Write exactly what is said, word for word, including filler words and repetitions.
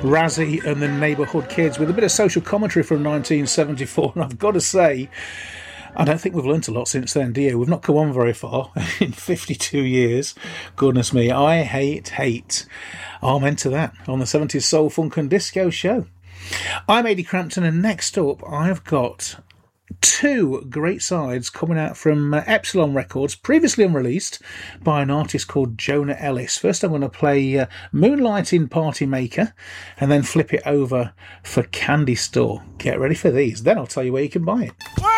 Razzie and the Neighbourhood Kids with a bit of social commentary from nineteen seventy-four. And I've got to say, I don't think we've learnt a lot since then, do you? We've not come on very far in fifty-two years. Goodness me, I hate hate. Amen to that on the seventies Soul, Funk and Disco show. I'm Ady Crampton, and next up I've got two great sides coming out from uh, Epsilon Records, previously unreleased by an artist called Jonah Ellis. First I'm going to play uh, Moonlighting Party Maker and then flip it over for Candy Store. Get ready for these, then I'll tell you where you can buy it.